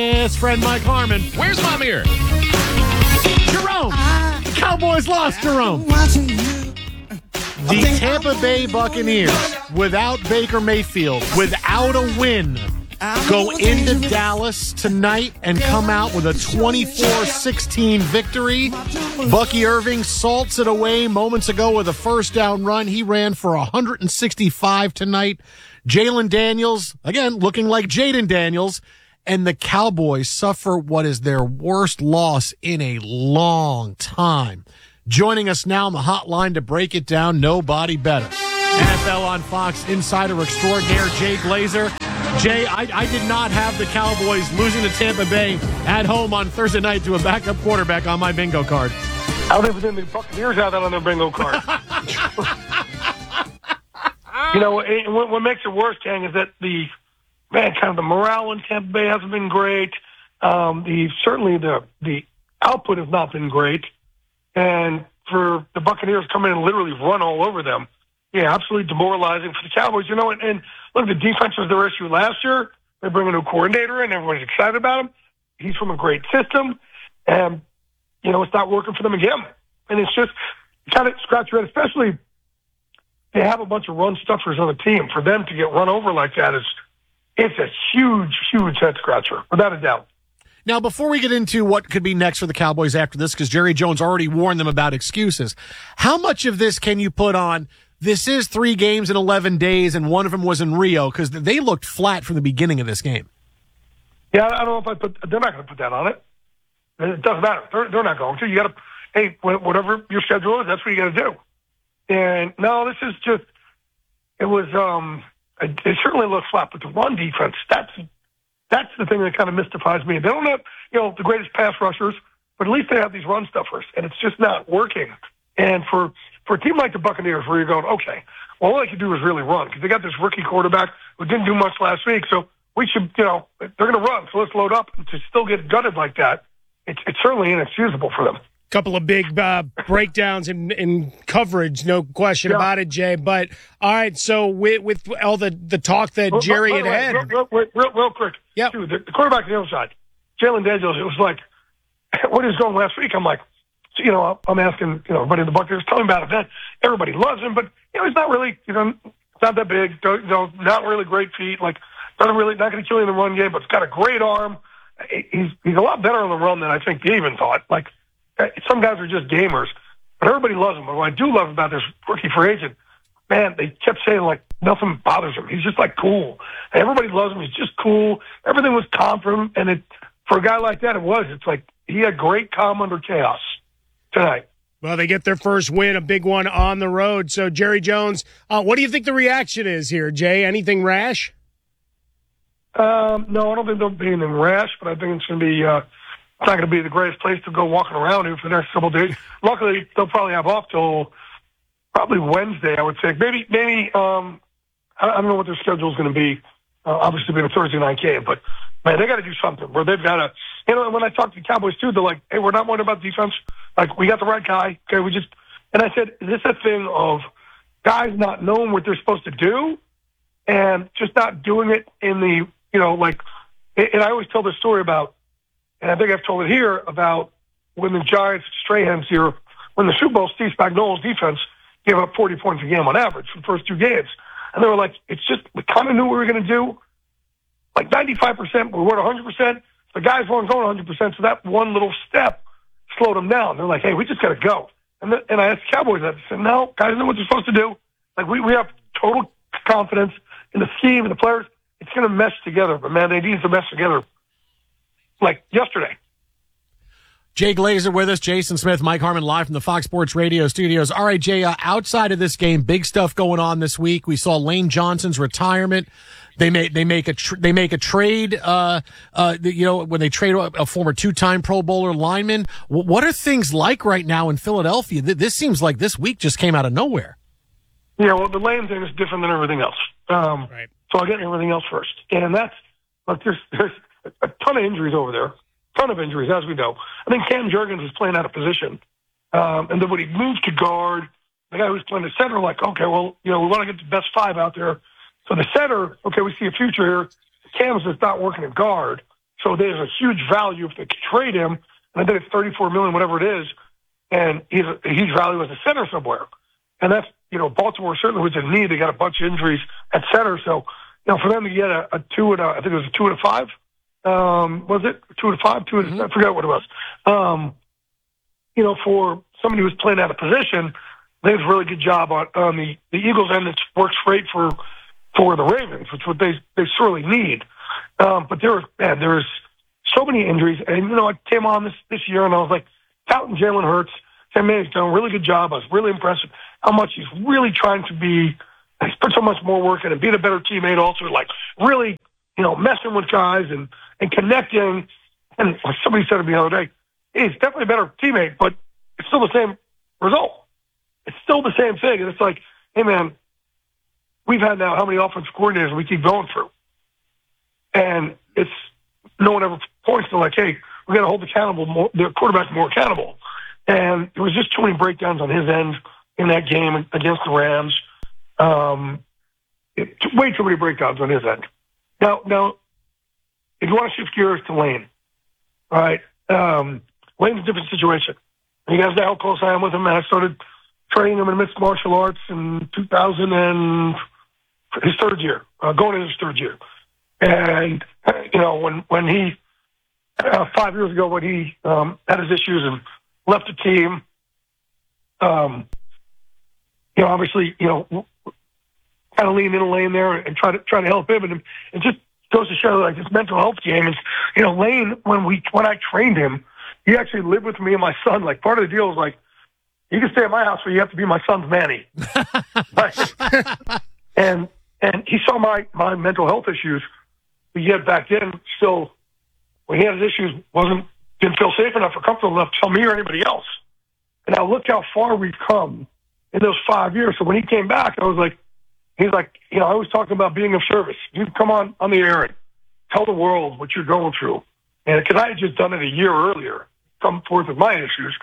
His friend Mike Harmon. Where's Mom here? Jerome. Cowboys lost, Jerome. The Tampa Bay Buccaneers, without Baker Mayfield, without a win, go into Dallas tonight and come out with a 24-16 victory. Bucky Irving salts it away moments ago with a first down run. He ran for 165 tonight. Jalen Daniels, again, looking like Jaden Daniels. And the Cowboys suffer what is their worst loss in a long time. Joining us now on the hotline to break it down, nobody better. NFL on Fox insider extraordinaire Jay Glazer. Jay, I did not have the Cowboys losing to Tampa Bay at home on Thursday night to a backup quarterback on my bingo card. I don't even think the Buccaneers have that on their bingo card. What makes it worse, King, is that the morale in Tampa Bay hasn't been great. Certainly the output has not been great. And for the Buccaneers to come in and literally run all over them, absolutely demoralizing for the Cowboys. And look, the defense was their issue last year. They bring a new coordinator in. Everyone's excited about him. He's from a great system. And, it's not working for them again. And it's just kind of scratch your head, especially they have a bunch of run stuffers on the team. For them to get run over like that it's a huge, huge head scratcher, without a doubt. Now, before we get into what could be next for the Cowboys after this, because Jerry Jones already warned them about excuses, how much of this can you put on, this is 3 games in 11 days, and one of them was in Rio, because they looked flat from the beginning of this game? Yeah, I don't know if they're not going to put that on it. It doesn't matter. They're not going to. You got to, hey, whatever your schedule is, that's what you got to do. And no, this is just, it certainly looks flat, but the run defense, that's the thing that kind of mystifies me. They don't have, the greatest pass rushers, but at least they have these run stuffers, and it's just not working. And for a team like the Buccaneers, where you're going, okay, well, all they can do is really run, because they got this rookie quarterback who didn't do much last week, so we should, they're going to run, so let's load up. And to still get gutted like that, it's certainly inexcusable for them. Couple of big breakdowns in coverage, no question about it, Jay. But all right, so with all the talk that Jerry had, real quick, Dude, the quarterback on the other side, Jalen Daniels, it was like, what is going last week? I'm like, I'm asking, everybody in the Buccaneers, tell me about it. Then everybody loves him, but he's not really, not that big, not really great feet, like not going to kill you in the run game, but he's got a great arm. He's a lot better on the run than I think they even thought. Like, some guys are just gamers, but everybody loves him. But what I do love about this rookie free agent, man, they kept saying, like, nothing bothers him. He's just, like, cool. And everybody loves him. He's just cool. Everything was calm for him. And for a guy like that, it's like he had great calm under chaos tonight. Well, they get their first win, a big one on the road. So, Jerry Jones, what do you think the reaction is here, Jay? Anything rash? No, I don't think there'll be anything rash, but I think it's going to be it's not going to be the greatest place to go walking around in for the next couple of days. Luckily, they'll probably have off till probably Wednesday, I would say. Maybe I don't know what their schedule is going to be, obviously being a Thursday night game, but, man, they got to do something where they've got to, when I talk to the Cowboys, too, they're like, hey, we're not worried about defense. Like, we got the right guy. Okay, and I said, is this a thing of guys not knowing what they're supposed to do and just not doing it in the, and I always tell this story about, and I think I've told it here, about when the Giants, Strahan's here, when the Super Bowl, Steve Spagnuolo's defense gave up 40 points a game on average for the first 2 games. And they were like, it's just, we kind of knew what we were going to do. Like 95%, we weren't 100%. The guys weren't going 100%, so that one little step slowed them down. They're like, hey, we just got to go. And I asked the Cowboys that. I said, no, guys know what they're supposed to do. Like, we have total confidence in the scheme and the players. It's going to mesh together. But, man, they need to mesh together like yesterday. Jay Glazer with us, Jason Smith, Mike Harmon live from the Fox Sports Radio studios. All right, Jay, outside of this game, big stuff going on this week. We saw Lane Johnson's retirement. They make a trade, when they trade a former 2-time Pro Bowler lineman. What are things like right now in Philadelphia? This seems like this week just came out of nowhere. Yeah, well, the Lane thing is different than everything else. Right. So I'll get everything else first. And there's a ton of injuries over there. Ton of injuries, as we know. I think Cam Jurgens is playing out of position. And then when he moves to guard, the guy who's playing the center, like, okay, well, we want to get the best 5 out there. So the center, okay, we see a future here. Cam's just not working at guard. So there's a huge value if they could trade him. And I think it's $34 million, whatever it is. And he's a huge value as a center somewhere. And that's, Baltimore certainly was in need. They got a bunch of injuries at center. So, for them to get a 2 and I think it was a 2 and a 5. Was it 2 and a 5? 2 and I forgot what it was. For somebody who's playing out of position, they did a really good job on the Eagles end. It works great for the Ravens, which what they sorely need. But there's so many injuries. And, I came on this year and I was like, touting Jalen Hurts. Sam Manning's done a really good job. I was really impressed with how much he's really trying to be. He's put so much more work in and being a better teammate also, like really, messing with guys and connecting. And like somebody said to me the other day, hey, he's definitely a better teammate, but it's still the same result. It's still the same thing. And it's like, hey, man, we've had now how many offensive coordinators we keep going through? And it's no one ever points to like, hey, we got to hold the quarterback more accountable. And there was just too many breakdowns on his end in that game against the Rams. Way too many breakdowns on his end. Now, if you want to shift gears to Lane, all right, Lane's a different situation. You guys know how close I am with him, and I started training him in mixed martial arts in 2000 and his third year, going into his third year. And, when he, 5 years ago, when he had his issues and left the team, obviously, kind of lean in a lane there and try to help him. And it just goes to show like this mental health game is, Lane, when I trained him, he actually lived with me and my son. Like part of the deal was like, you can stay at my house, but you have to be my son's nanny. and he saw my mental health issues. But yet back then, still, when he had his issues, didn't feel safe enough or comfortable enough to tell me or anybody else. And now look how far we've come in those 5 years. So when he came back, I was like, he's like, I was talking about being of service. You come on the air and tell the world what you're going through. And because I had just done it a year earlier, come forth with my issues,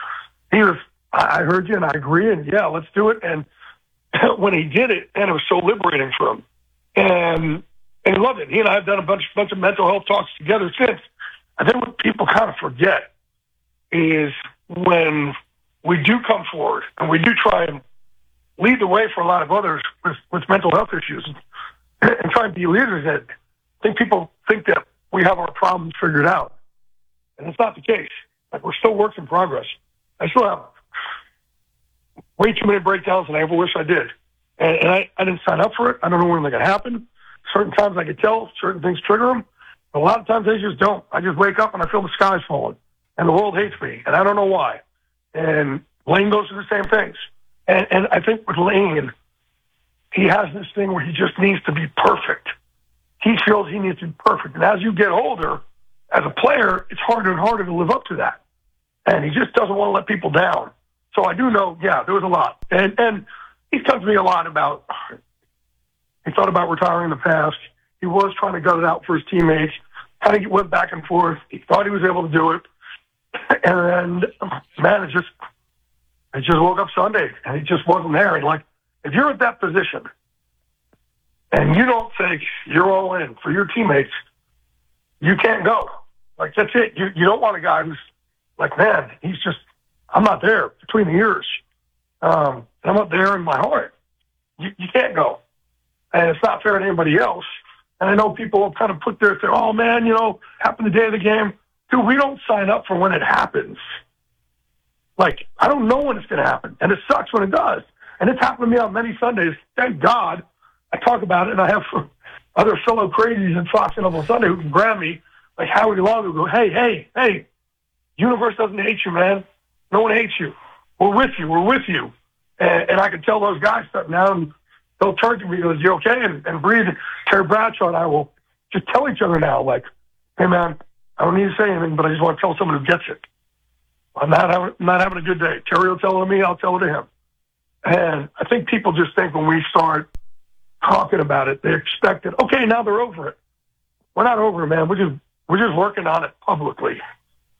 I heard you and I agree, and yeah, let's do it. And when he did it, and it was so liberating for him. And he loved it. He and I have done a bunch of mental health talks together since. I think what people kind of forget is when we do come forward and we do try and lead the way for a lot of others with mental health issues and try and be leaders that I think people think that we have our problems figured out. And it's not the case. Like we're still works in progress. I still have way too many breakdowns than I ever wish I did. And I didn't sign up for it. I don't know when they're going to happen. Certain times I could tell certain things trigger them. But a lot of times they just don't. I just wake up and I feel the sky's falling. And the world hates me. And I don't know why. And Lane goes through the same things. And I think with Lane, he has this thing where he just needs to be perfect. He feels he needs to be perfect. And as you get older, as a player, it's harder and harder to live up to that. And he just doesn't want to let people down. So I do know, yeah, there was a lot. And he's talked to me a lot about, he thought about retiring in the past. He was trying to gut it out for his teammates. Kind of went back and forth. He thought he was able to do it. And, man, I just woke up Sunday, and he just wasn't there. And, like, if you're at that position and you don't think you're all in for your teammates, you can't go. Like, that's it. You don't want a guy who's like, man, I'm not there between the ears. And I'm not there in my heart. You can't go. And it's not fair to anybody else. And I know people have kind of put their thing, oh, man, happened the day of the game. Dude, we don't sign up for when it happens. Like, I don't know when it's going to happen. And it sucks when it does. And it's happened to me on many Sundays. Thank God I talk about it, and I have other fellow crazies in Fox and Up on Sunday who can grab me, like Howie Long, who go, hey, universe doesn't hate you, man. No one hates you. We're with you. And I can tell those guys stuff now, and they'll turn to me and go, you okay? And Breed, Terry Bradshaw and I will just tell each other now, like, hey, man, I don't need to say anything, but I just want to tell someone who gets it. I'm not having a good day. Terry will tell it to me, I'll tell it to him. And I think people just think when we start talking about it, they expect it. Okay, now they're over it. We're not over it, man. We're just working on it publicly.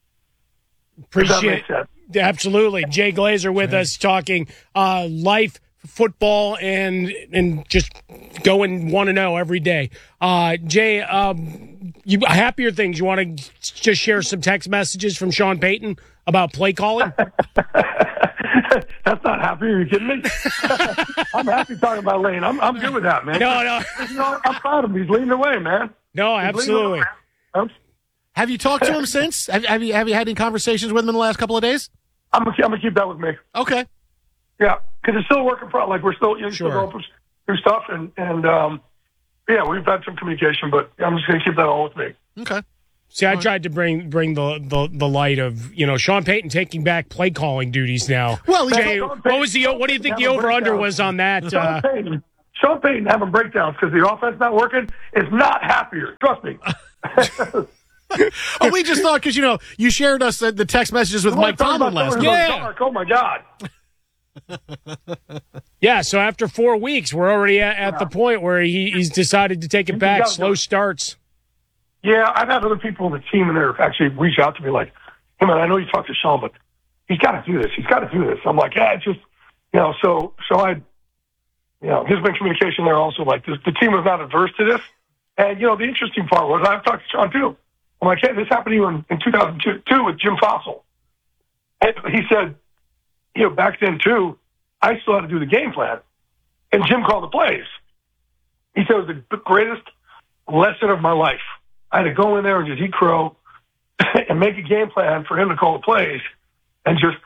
Appreciate it. Absolutely. Jay Glazer with us talking life football and just going 1-0 every day. Jay, happier things. You want to just share some text messages from Sean Payton about play calling? That's not happy. Are you kidding me? I'm happy talking about Lane. I'm good with that, man. No. I'm proud of him. He's leading the way, man. No, absolutely. Have you talked to him since? Have you had any conversations with him in the last couple of days? I'm gonna keep that with me. Okay. Yeah, because it's still a work in progress. Like we're still, still Sure. going through stuff, and yeah, we've had some communication, but I'm just gonna keep that all with me. Okay. See, I tried to bring the light of Sean Payton taking back play calling duties now. Well, Jay, what do you think the over under was on that? Sean Payton having breakdowns because the offense not working is not happier. Trust me. We just thought because you shared us the text messages with Mike Tomlin last night. Yeah. Oh my God. Yeah, so after 4 weeks, we're already at the point where he's decided to take it back. Slow starts. Yeah, I've had other people on the team and they're actually reach out to me like, hey man, I know you talked to Sean, but he's got to do this. He's got to do this. I'm like, yeah, it's just, so I, there's been communication there also. Like the team was not adverse to this. And, the interesting part was I've talked to Sean too. I'm like, hey, this happened to you in 2002 with Jim Fossil. And he said, back then too, I still had to do the game plan. And Jim called the plays. He said it was the greatest lesson of my life. I had to go in there and just eat crow and make a game plan for him to call the plays and just,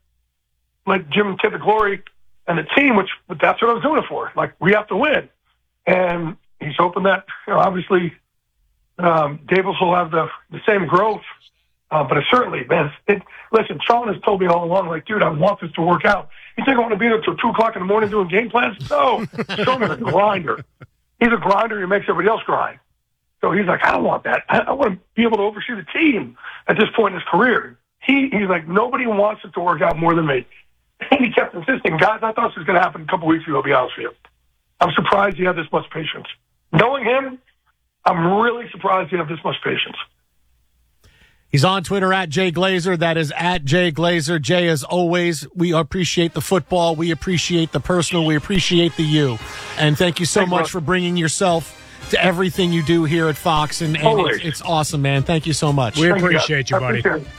let Jim take the glory and the team, which that's what I was doing it for. Like, we have to win. And he's hoping that, obviously, Davis will have the same growth. But it's certainly, man, listen, Sean has told me all along, like, dude, I want this to work out. You think I want to be there till 2 o'clock in the morning doing game plans? No. Sean is a grinder. He's a grinder. He makes everybody else grind. So he's like, I don't want that. I want to be able to oversee the team at this point in his career. He's like, nobody wants it to work out more than me. And he kept insisting, guys, I thought this was going to happen a couple weeks ago, to be honest with you. I'm surprised he had this much patience. Knowing him, I'm really surprised he had this much patience. He's on Twitter at Jay Glazer. That is at Jay Glazer. Jay, as always, we appreciate the football. We appreciate the personal. We appreciate the you. And thank you so much for bringing yourself to everything you do here at Fox. And it's awesome, man. Thank you so much. We appreciate you, buddy. All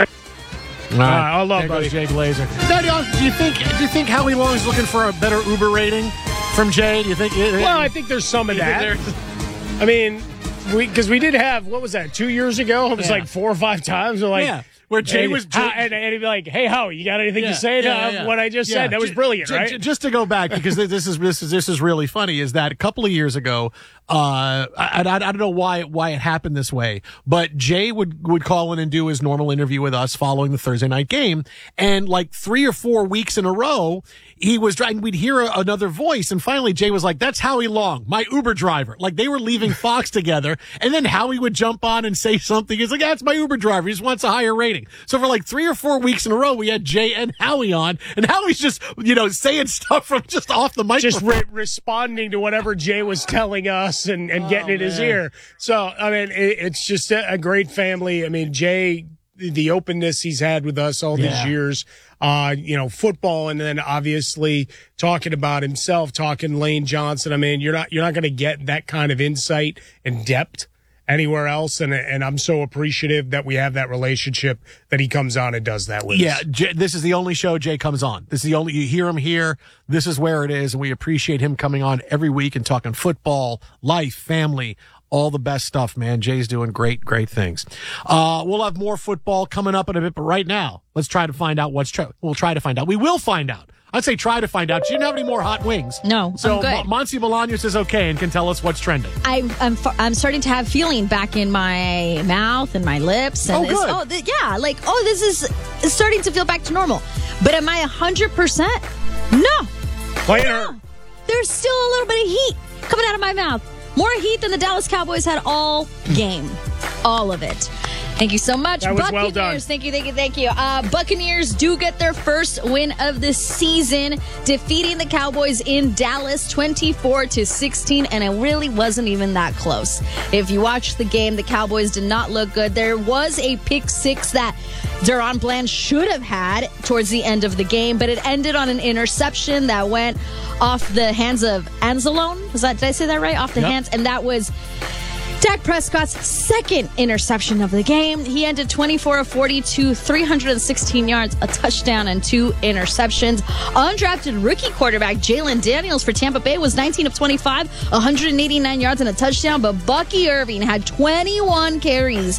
right. I love buddy. Jay Glazer. Now, do you think Howie Long is looking for a better Uber rating from Jay? Do you think? Well, I think there's some of that. I mean, because we did have, what was that, 2 years ago? It was like 4 or 5 times. We're like, where Jay was, and he'd be like, "Hey, Howie, you got anything to say to what I just said?" That was brilliant, right? Just to go back, because this is really funny. Is that a couple of years ago? I don't know why it happened this way, but Jay would call in and do his normal interview with us following the Thursday night game, and like 3 or 4 weeks in a row, he was driving. We'd hear another voice, and finally Jay was like, "That's Howie Long, my Uber driver." Like they were leaving Fox together, and then Howie would jump on and say something. He's like, "That's my Uber driver. He just wants a higher rating." So for like 3 or 4 weeks in a row, we had Jay and Howie on, and Howie's just saying stuff from just off the microphone, just responding to whatever Jay was telling us and getting in his ear. So I mean, it's just a great family. I mean, Jay, the openness he's had with us all these years, football, and then obviously talking about himself, talking Lane Johnson. I mean, you're not going to get that kind of insight and depth anywhere else, and I'm so appreciative that we have that relationship that he comes on and does that with us. Yeah, this is the only show Jay comes on. This is the only, you hear him here. This is where it is, and we appreciate him coming on every week and talking football, life, family, all the best stuff, man. Jay's doing great things. We'll have more football coming up in a bit, but right now, let's try to find out we'll try to find out. We will find out. I'd say try to find out. She didn't have any more hot wings. No, so I'm good. Monty Bolaños is okay and can tell us what's trending. I'm starting to have feeling back in my mouth and my lips. And good. This is starting to feel back to normal. But am I 100%? No. Player. There's still a little bit of heat coming out of my mouth. More heat than the Dallas Cowboys had all game. All of it. Thank you so much. That was Buccaneers. well done. Thank you. Buccaneers do get their first win of the season, defeating the Cowboys in Dallas 24-16, and it really wasn't even that close. If you watch the game, the Cowboys did not look good. There was a pick six that Deron Bland should have had towards the end of the game, but it ended on an interception that went off the hands of Anzalone. Did I say that right? Off the hands, and that was Dak Prescott's second interception of the game. He ended 24 of 42, 316 yards, a touchdown, and 2 interceptions. Undrafted rookie quarterback Jalen Daniels for Tampa Bay was 19 of 25, 189 yards, and a touchdown. But Bucky Irving had 21 carries,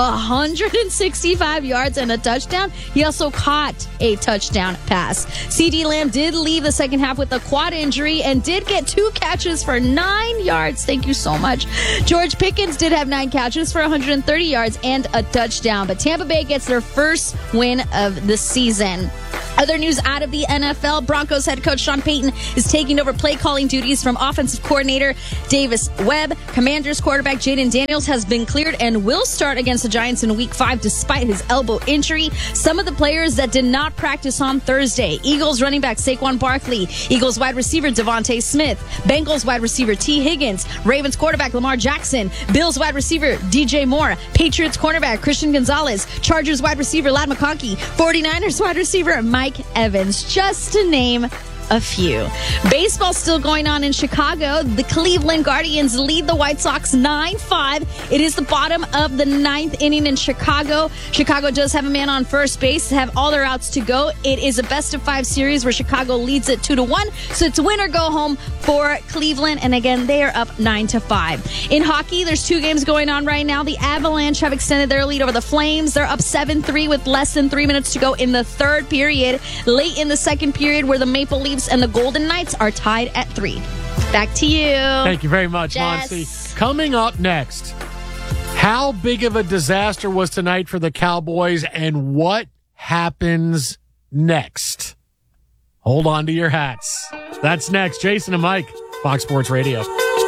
165 yards, and a touchdown. He also caught a touchdown pass. CeeDee Lamb did leave the second half with a quad injury and did get 2 catches for 9 yards. Thank you so much. George Pickens did have 9 catches for 130 yards and a touchdown, but Tampa Bay gets their first win of the season. Other news out of the NFL, Broncos head coach Sean Payton is taking over play calling duties from offensive coordinator Davis Webb. Commanders quarterback Jaden Daniels has been cleared and will start against the Giants in Week 5 despite his elbow injury. Some of the players that did not practice on Thursday: Eagles running back Saquon Barkley, Eagles wide receiver Devontae Smith, Bengals wide receiver T. Higgins, Ravens quarterback Lamar Jackson, Bills wide receiver DJ Moore, Patriots cornerback Christian Gonzalez, Chargers wide receiver Ladd McConkey, 49ers wide receiver Mike Evans, just to name a few. Baseball still going on in Chicago. The Cleveland Guardians lead the White Sox 9-5. It is the bottom of the 9th inning in Chicago. Chicago does have a man on first base, have all their outs to go. It is a best-of-5 series where Chicago leads it 2-1. So it's win or go home for Cleveland. And again, they are up 9-5. In hockey, there's 2 games going on right now. The Avalanche have extended their lead over the Flames. They're up 7-3 with less than 3 minutes to go in the third period. Late in the second period, where the Maple Leafs and the Golden Knights are tied at 3. Back to you. Thank you very much, Jess. Monty. Coming up next, how big of a disaster was tonight for the Cowboys and what happens next? Hold on to your hats. That's next. Jason and Mike, Fox Sports Radio.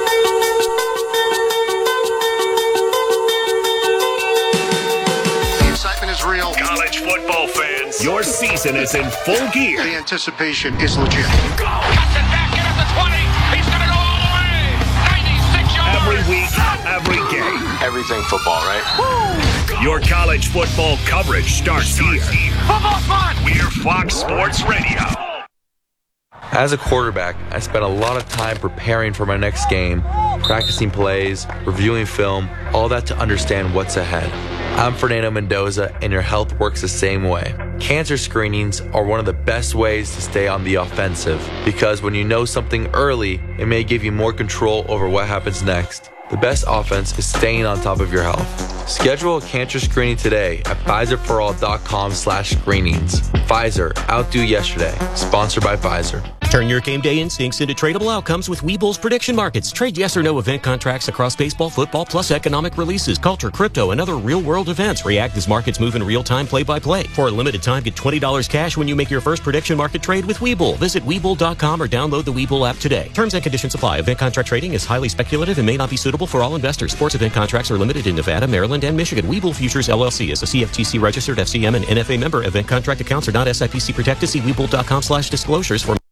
Is real. College football fans, your season is in full gear. The anticipation is legit. Go! Cuts it back in at the 20. He's going to go all the way. 96 yards. Every week, every game. Everything football, right? Woo! Your college football coverage starts here. Football fun. We're Fox Sports Radio. As a quarterback, I spent a lot of time preparing for my next game, practicing plays, reviewing film, all that to understand what's ahead. I'm Fernando Mendoza, and your health works the same way. Cancer screenings are one of the best ways to stay on the offensive, because when you know something early, it may give you more control over what happens next. The best offense is staying on top of your health. Schedule a cancer screening today at PfizerForAll.com/screenings. Pfizer, outdo yesterday. Sponsored by Pfizer. Turn your game day instincts into tradable outcomes with Webull's prediction markets. Trade yes or no event contracts across baseball, football, plus economic releases, culture, crypto, and other real-world events. React as markets move in real time, play-by-play. For a limited time, get $20 cash when you make your first prediction market trade with Webull. Visit Webull.com or download the Webull app today. Terms and conditions apply. Event contract trading is highly speculative and may not be suitable for all investors. Sports event contracts are limited in Nevada, Maryland, and Michigan. Webull Futures LLC is a CFTC registered FCM and NFA member. Event contract accounts are not SIPC protected. See Webull.com/disclosures for.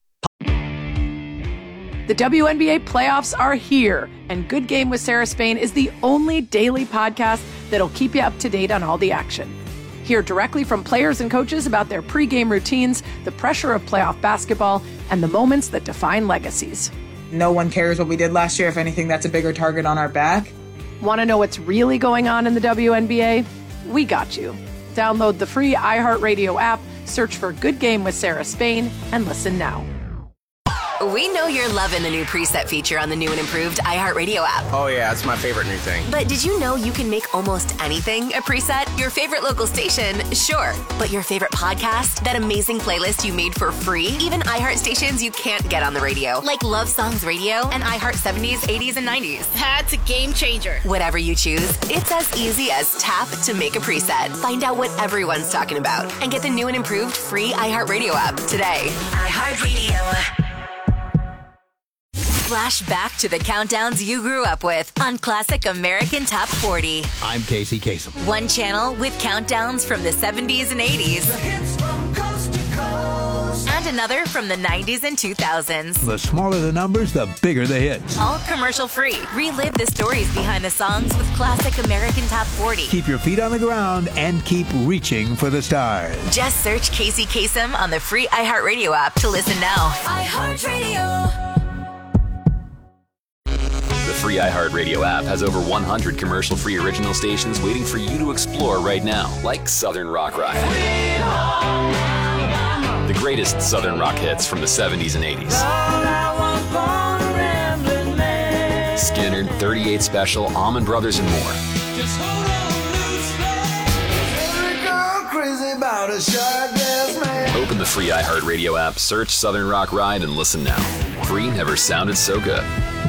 The WNBA playoffs are here, and Good Game with Sarah Spain is the only daily podcast that'll keep you up to date on all the action. Hear directly from players and coaches about their pregame routines, the pressure of playoff basketball, and the moments that define legacies. No one cares what we did last year. If anything, that's a bigger target on our back. Want to know what's really going on in the WNBA? We got you. Download the free iHeartRadio app, search for Good Game with Sarah Spain, and listen now. We know you're loving the new preset feature on the new and improved iHeartRadio app. Oh yeah, it's my favorite new thing. But did you know you can make almost anything a preset? Your favorite local station, sure. But your favorite podcast? That amazing playlist you made for free? Even iHeart stations you can't get on the radio, like Love Songs Radio and iHeart 70s, 80s, and 90s. That's a game changer. Whatever you choose, it's as easy as tap to make a preset. Find out what everyone's talking about and get the new and improved free iHeartRadio app today. iHeartRadio. Flash back to the countdowns you grew up with on Classic American Top 40. I'm Casey Kasem. One channel with countdowns from the 70s and 80s. The hits from coast to coast. And another from the 90s and 2000s. The smaller the numbers, the bigger the hits. All commercial free. Relive the stories behind the songs with Classic American Top 40. Keep your feet on the ground and keep reaching for the stars. Just search Casey Kasem on the free iHeartRadio app to listen now. iHeartRadio. The free iHeartRadio app has over 100 commercial-free original stations waiting for you to explore right now, like Southern Rock Ride. The greatest Southern rock hits from the 70s and 80s. Skinner, 38 Special, Allman Brothers, and more. Open the free iHeartRadio app, search Southern Rock Ride, and listen now. Free never sounded so good.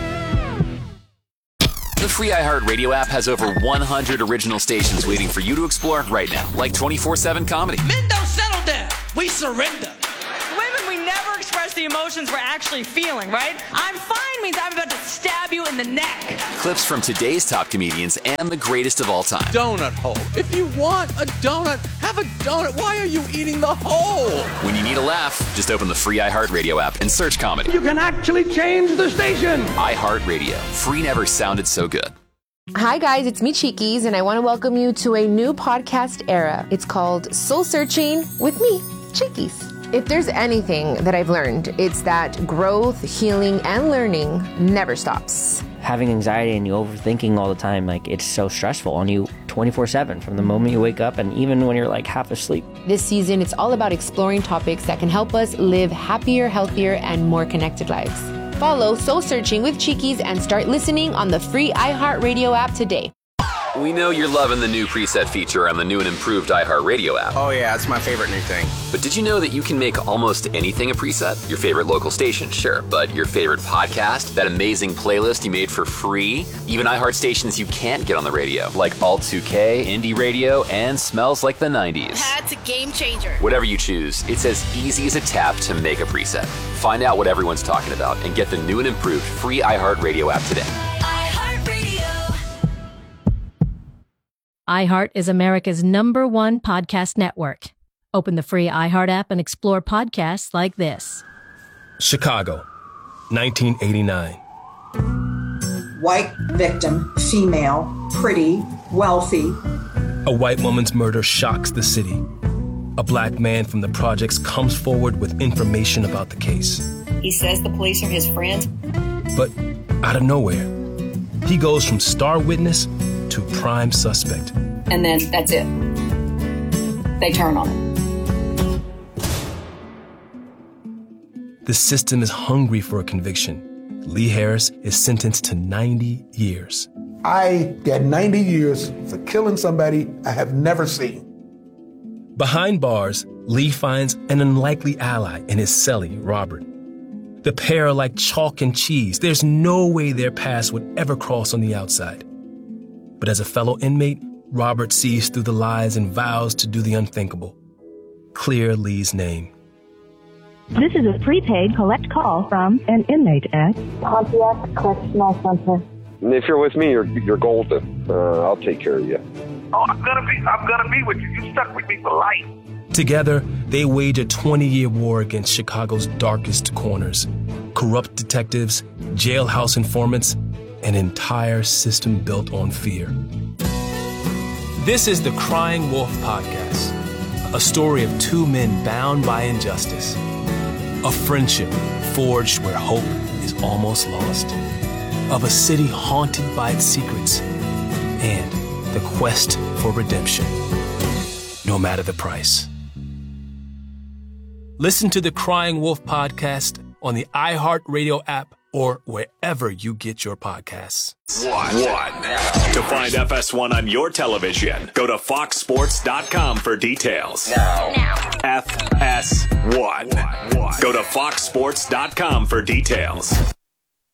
The free iHeartRadio app has over 100 original stations waiting for you to explore right now, like 24/7 comedy. Men don't settle down. We surrender. Women, we never express the emotions we're actually feeling, right? I'm fine means I'm about to stab you in the neck. Clips from today's top comedians and the greatest of all time. Donut hole. If you want a donut, have a donut. Why are you eating the hole? When you need a laugh, just open the free iHeartRadio app and search comedy. You can actually change the station. iHeartRadio. Free never sounded so good. Hi guys, it's me Cheekies, and I want to welcome you to a new podcast era. It's called Soul Searching with me, Cheekies. If there's anything that I've learned, it's that growth, healing, and learning never stops. Having anxiety and you overthinking all the time, like it's so stressful on you 24/7 from the moment you wake up and even when you're like half asleep. This season, it's all about exploring topics that can help us live happier, healthier, and more connected lives. Follow Soul Searching with Cheekies and start listening on the free iHeartRadio app today. We know you're loving the new preset feature on the new and improved iHeartRadio app. Oh yeah, it's my favorite new thing. But did you know that you can make almost anything a preset? Your favorite local station, sure, but your favorite podcast, that amazing playlist you made for free, even iHeart stations you can't get on the radio, like Alt 2K, Indie Radio, and Smells Like the 90s. That's a game changer. Whatever you choose, it's as easy as a tap to make a preset. Find out what everyone's talking about and get the new and improved free iHeartRadio app today. iHeart is America's #1 podcast network. Open the free iHeart app and explore podcasts like this. Chicago, 1989. White victim, female, pretty, wealthy. A white woman's murder shocks the city. A black man from the projects comes forward with information about the case. He says the police are his friends. But out of nowhere, he goes from star witness to prime suspect. And then that's it. They turn on him. The system is hungry for a conviction. Lee Harris is sentenced to 90 years. I got 90 years for killing somebody I have never seen. Behind bars, Lee finds an unlikely ally in his cellie, Robert. The pair are like chalk and cheese. There's no way their paths would ever cross on the outside. But as a fellow inmate, Robert sees through the lies and vows to do the unthinkable. Clear Lee's name. This is a prepaid collect call from an inmate at Pontiac Correctional Center. If you're with me, you're golden. I'll take care of you. Oh, I'm gonna be with you. You stuck with me for life. Together, they wage a 20-year war against Chicago's darkest corners. Corrupt detectives, jailhouse informants, an entire system built on fear. This is the Crying Wolf Podcast, a story of two men bound by injustice, a friendship forged where hope is almost lost, of a city haunted by its secrets, and the quest for redemption, no matter the price. Listen to the Crying Wolf Podcast on the iHeartRadio app or wherever you get your podcasts. One. To find FS1 on your television, go to foxsports.com for details. Now. FS1. Go to foxsports.com for details.